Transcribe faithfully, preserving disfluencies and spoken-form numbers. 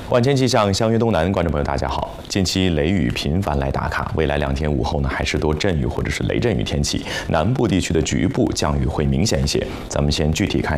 万千气象，相约东南，观众朋友大家好。近期雷雨频繁来打卡，未来两天午后呢还是多阵雨或者是雷阵雨天气，南部地区的局部降雨会明显一些。咱们先具体看。